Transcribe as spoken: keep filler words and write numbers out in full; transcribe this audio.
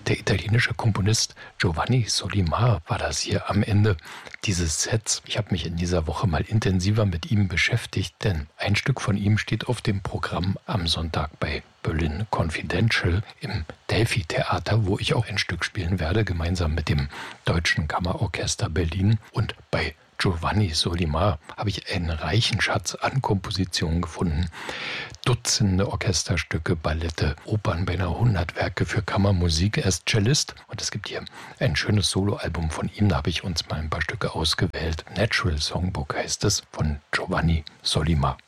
Der italienische Komponist Giovanni Solimar war das hier am Ende dieses Sets. Ich habe mich in dieser Woche mal intensiver mit ihm beschäftigt, denn ein Stück von ihm steht auf dem Programm am Sonntag bei Berlin Confidential im Delphi-Theater, wo ich auch ein Stück spielen werde, gemeinsam mit dem Deutschen Kammerorchester Berlin. Und bei Giovanni Solimar habe ich einen reichen Schatz an Kompositionen gefunden. Dutzende Orchesterstücke, Ballette, Opern, beinahe hundert Werke für Kammermusik. Er ist Cellist und es gibt hier ein schönes Soloalbum von ihm. Da habe ich uns mal ein paar Stücke ausgewählt. Natural Songbook heißt es, von Giovanni Solimar.